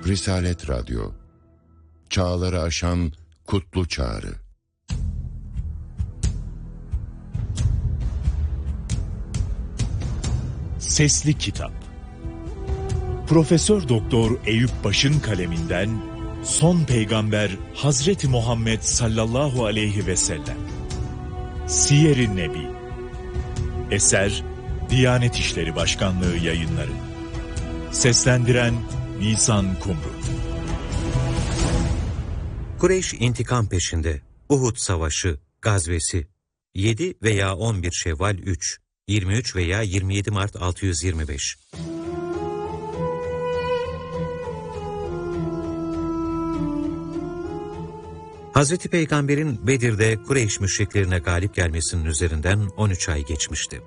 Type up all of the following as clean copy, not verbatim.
Risalet Radyo, çağları aşan kutlu çağrı. Sesli Kitap. Profesör Doktor Eyüp Baş'ın kaleminden Son Peygamber Hazreti Muhammed sallallahu aleyhi ve sellem. Siyer-i Nebi. Eser Diyanet İşleri Başkanlığı Yayınları. Seslendiren Nisan Kumru. Kureyş intikam peşinde. Uhud Savaşı, gazvesi. 7 veya 11 Şevval 3, 23 veya 27 Mart 625. Hazreti Peygamber'in Bedir'de Kureyş müşriklerine galip gelmesinin üzerinden 13 ay geçmişti.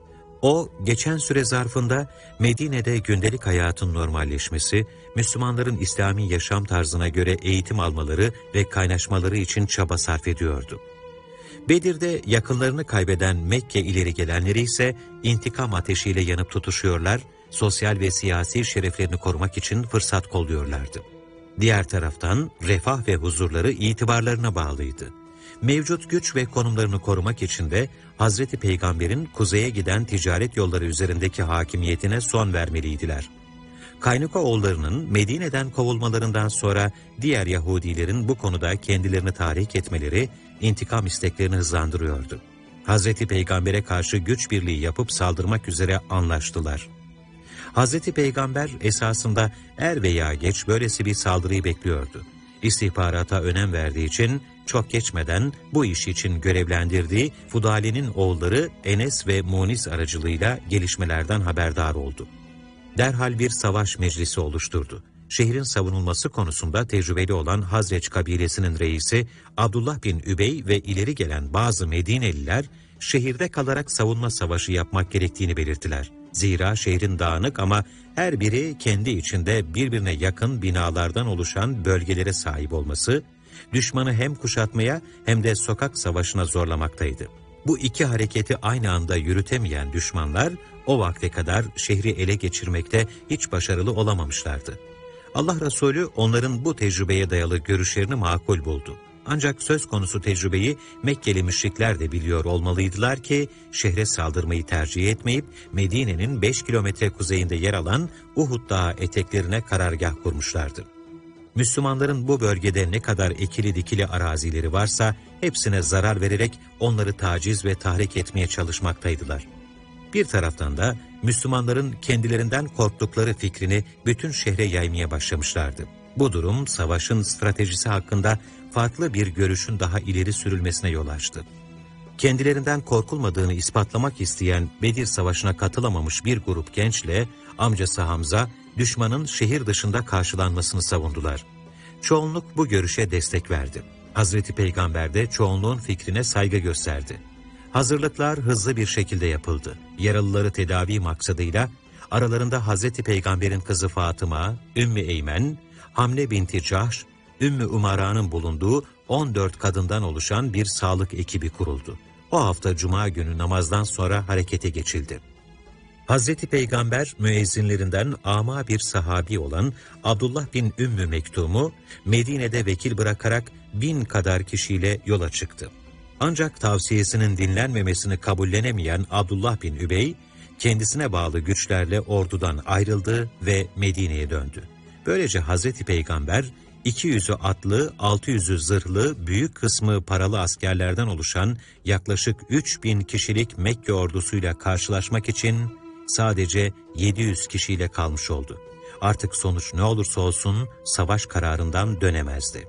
O, geçen süre zarfında Medine'de gündelik hayatın normalleşmesi, Müslümanların İslami yaşam tarzına göre eğitim almaları ve kaynaşmaları için çaba sarf ediyordu. Bedir'de yakınlarını kaybeden Mekke ileri gelenleri ise intikam ateşiyle yanıp tutuşuyorlar, sosyal ve siyasi şereflerini korumak için fırsat kolluyorlardı. Diğer taraftan refah ve huzurları itibarlarına bağlıydı. Mevcut güç ve konumlarını korumak için de Hazreti Peygamber'in kuzeye giden ticaret yolları üzerindeki hakimiyetine son vermeliydiler. Kaynukaoğullarının Medine'den kovulmalarından sonra diğer Yahudilerin bu konuda kendilerini tahrik etmeleri intikam isteklerini hızlandırıyordu. Hazreti Peygamber'e karşı güç birliği yapıp saldırmak üzere anlaştılar. Hazreti Peygamber esasında er veya geç böylesi bir saldırıyı bekliyordu. İstihbarata önem verdiği için çok geçmeden bu iş için görevlendirdiği Fudali'nin oğulları Enes ve Munis aracılığıyla gelişmelerden haberdar oldu. Derhal bir savaş meclisi oluşturdu. Şehrin savunulması konusunda tecrübeli olan Hazreç kabilesinin reisi Abdullah bin Übey ve ileri gelen bazı Medineliler şehirde kalarak savunma savaşı yapmak gerektiğini belirttiler. Zira şehrin dağınık ama her biri kendi içinde birbirine yakın binalardan oluşan bölgelere sahip olması, düşmanı hem kuşatmaya hem de sokak savaşına zorlamaktaydı. Bu iki hareketi aynı anda yürütemeyen düşmanlar o vakte kadar şehri ele geçirmekte hiç başarılı olamamışlardı. Allah Resulü onların bu tecrübeye dayalı görüşlerini makul buldu. Ancak söz konusu tecrübeyi Mekkeli müşrikler de biliyor olmalıydılar ki şehre saldırmayı tercih etmeyip Medine'nin 5 kilometre kuzeyinde yer alan Uhud Dağı eteklerine karargah kurmuşlardı. Müslümanların bu bölgede ne kadar ekili dikili arazileri varsa hepsine zarar vererek onları taciz ve tahrik etmeye çalışmaktaydılar. Bir taraftan da Müslümanların kendilerinden korktukları fikrini bütün şehre yaymaya başlamışlardı. Bu durum savaşın stratejisi hakkında farklı bir görüşün daha ileri sürülmesine yol açtı. Kendilerinden korkulmadığını ispatlamak isteyen Bedir Savaşı'na katılamamış bir grup gençle amcası Hamza, düşmanın şehir dışında karşılanmasını savundular. Çoğunluk bu görüşe destek verdi. Hazreti Peygamber de çoğunluğun fikrine saygı gösterdi. Hazırlıklar hızlı bir şekilde yapıldı. Yaralıları tedavi maksadıyla aralarında Hazreti Peygamber'in kızı Fatıma, Ümmü Eymen, Hamle binti Cahş, Ümmü Umara'nın bulunduğu 14 kadından oluşan bir sağlık ekibi kuruldu. O hafta Cuma günü namazdan sonra harekete geçildi. Hazreti Peygamber müezzinlerinden ama bir sahabi olan Abdullah bin Ümmü Mektum'u Medine'de vekil bırakarak 1000 kadar kişiyle yola çıktı. Ancak tavsiyesinin dinlenmemesini kabullenemeyen Abdullah bin Übey, kendisine bağlı güçlerle ordudan ayrıldı ve Medine'ye döndü. Böylece Hazreti Peygamber, 200'ü atlı, 600'ü zırhlı, büyük kısmı paralı askerlerden oluşan yaklaşık 3000 kişilik Mekke ordusuyla karşılaşmak için sadece 700 kişiyle kalmış oldu. Artık sonuç ne olursa olsun savaş kararından dönemezdi.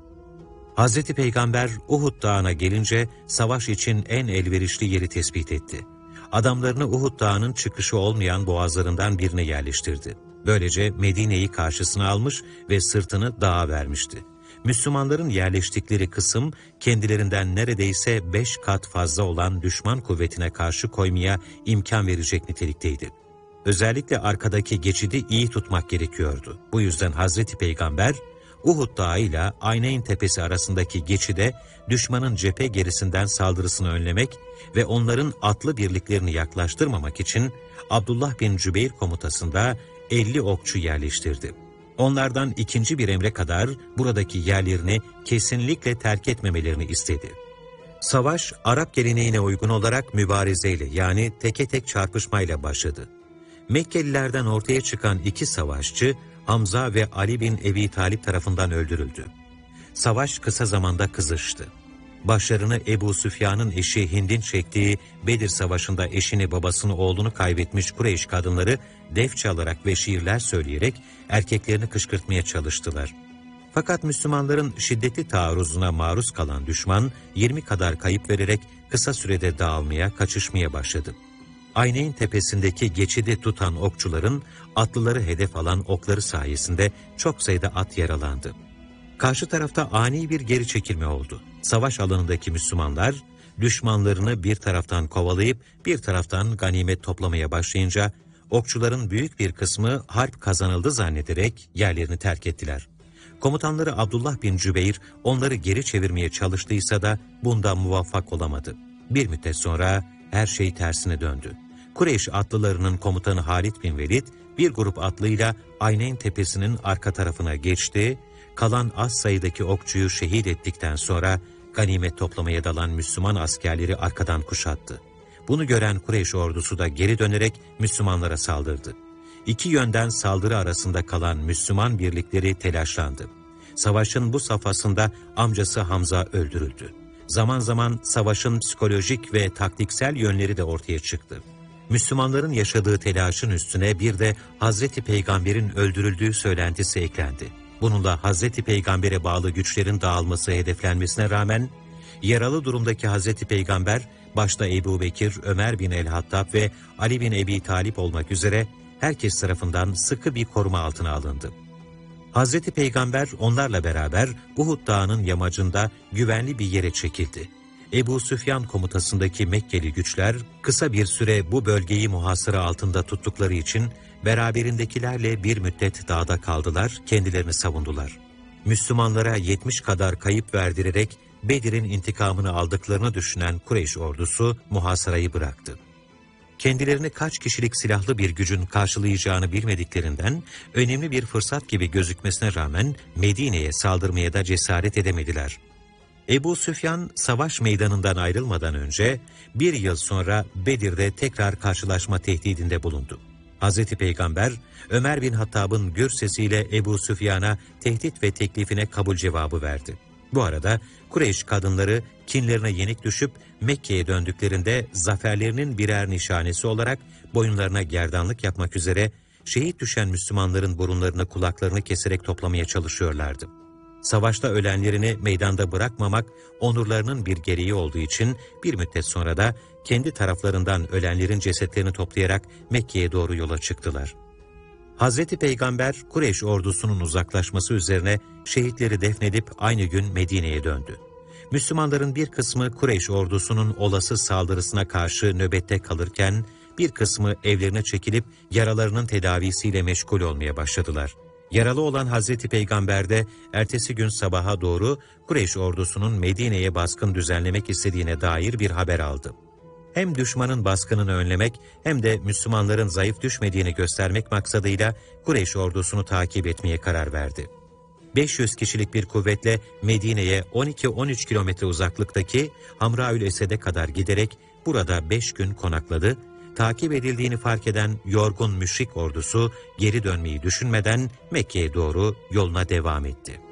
Hazreti Peygamber Uhud Dağı'na gelince savaş için en elverişli yeri tespit etti. Adamlarını Uhud Dağı'nın çıkışı olmayan boğazlarından birine yerleştirdi. Böylece Medine'yi karşısına almış ve sırtını dağa vermişti. Müslümanların yerleştikleri kısım kendilerinden neredeyse 5 kat fazla olan düşman kuvvetine karşı koymaya imkan verecek nitelikteydi. Özellikle arkadaki geçidi iyi tutmak gerekiyordu. Bu yüzden Hazreti Peygamber Uhud Dağı ile Ayneyn Tepesi arasındaki geçide düşmanın cephe gerisinden saldırısını önlemek ve onların atlı birliklerini yaklaştırmamak için Abdullah bin Cübeyr komutasında 50 okçu yerleştirdi. Onlardan ikinci bir emre kadar buradaki yerlerini kesinlikle terk etmemelerini istedi. Savaş, Arap geleneğine uygun olarak mübarezeyle yani teke tek çarpışmayla başladı. Mekkelilerden ortaya çıkan iki savaşçı, Hamza ve Ali bin Ebi Talip tarafından öldürüldü. Savaş kısa zamanda kızıştı. Başlarını Ebu Süfyan'ın eşi Hind'in çektiği Bedir Savaşı'nda eşini, babasını, oğlunu kaybetmiş Kureyş kadınları def çalarak ve şiirler söyleyerek erkeklerini kışkırtmaya çalıştılar. Fakat Müslümanların şiddetli taarruzuna maruz kalan düşman 20 kadar kayıp vererek kısa sürede dağılmaya, kaçışmaya başladı. Ayneyn tepesindeki geçidi tutan okçuların atlıları hedef alan okları sayesinde çok sayıda at yaralandı. Karşı tarafta ani bir geri çekilme oldu. Savaş alanındaki Müslümanlar düşmanlarını bir taraftan kovalayıp bir taraftan ganimet toplamaya başlayınca okçuların büyük bir kısmı harp kazanıldı zannederek yerlerini terk ettiler. Komutanları Abdullah bin Cübeyr onları geri çevirmeye çalıştıysa da bunda muvaffak olamadı. Bir müddet sonra her şey tersine döndü. Kureyş atlılarının komutanı Halid bin Velid bir grup atlıyla Ayneyn tepesinin arka tarafına geçti, kalan az sayıdaki okçuyu şehit ettikten sonra ganimet toplamaya dalan Müslüman askerleri arkadan kuşattı. Bunu gören Kureyş ordusu da geri dönerek Müslümanlara saldırdı. İki yönden saldırı arasında kalan Müslüman birlikleri telaşlandı. Savaşın bu safhasında amcası Hamza öldürüldü. Zaman zaman savaşın psikolojik ve taktiksel yönleri de ortaya çıktı. Müslümanların yaşadığı telaşın üstüne bir de Hazreti Peygamber'in öldürüldüğü söylentisi eklendi. Bununla Hazreti Peygamber'e bağlı güçlerin dağılması hedeflenmesine rağmen yaralı durumdaki Hazreti Peygamber başta Ebu Bekir, Ömer bin el-Hattab ve Ali bin Ebi Talip olmak üzere herkes tarafından sıkı bir koruma altına alındı. Hazreti Peygamber onlarla beraber Uhud Dağı'nın yamacında güvenli bir yere çekildi. Ebu Süfyan komutasındaki Mekkeli güçler kısa bir süre bu bölgeyi muhasara altında tuttukları için beraberindekilerle bir müddet dağda kaldılar, kendilerini savundular. Müslümanlara 70 kadar kayıp verdirerek Bedir'in intikamını aldıklarını düşünen Kureyş ordusu muhasarayı bıraktı. Kendilerini kaç kişilik silahlı bir gücün karşılayacağını bilmediklerinden önemli bir fırsat gibi gözükmesine rağmen Medine'ye saldırmaya da cesaret edemediler. Ebu Süfyan savaş meydanından ayrılmadan önce bir yıl sonra Bedir'de tekrar karşılaşma tehdidinde bulundu. Hazreti Peygamber Ömer bin Hattab'ın gür sesiyle Ebu Süfyan'a tehdit ve teklifine kabul cevabı verdi. Bu arada Kureyş kadınları kinlerine yenik düşüp Mekke'ye döndüklerinde zaferlerinin birer nişanesi olarak boyunlarına gerdanlık yapmak üzere şehit düşen Müslümanların burunlarını, kulaklarını keserek toplamaya çalışıyorlardı. Savaşta ölenlerini meydanda bırakmamak onurlarının bir gereği olduğu için bir müddet sonra da kendi taraflarından ölenlerin cesetlerini toplayarak Mekke'ye doğru yola çıktılar. Hazreti Peygamber Kureyş ordusunun uzaklaşması üzerine şehitleri defnedip aynı gün Medine'ye döndü. Müslümanların bir kısmı Kureyş ordusunun olası saldırısına karşı nöbette kalırken bir kısmı evlerine çekilip yaralarının tedavisiyle meşgul olmaya başladılar. Yaralı olan Hazreti Peygamber de ertesi gün sabaha doğru Kureyş ordusunun Medine'ye baskın düzenlemek istediğine dair bir haber aldı. Hem düşmanın baskınını önlemek hem de Müslümanların zayıf düşmediğini göstermek maksadıyla Kureyş ordusunu takip etmeye karar verdi. 500 kişilik bir kuvvetle Medine'ye 12-13 kilometre uzaklıktaki Hamraül Esed'e kadar giderek burada 5 gün konakladı. Takip edildiğini fark eden yorgun müşrik ordusu geri dönmeyi düşünmeden Mekke'ye doğru yoluna devam etti.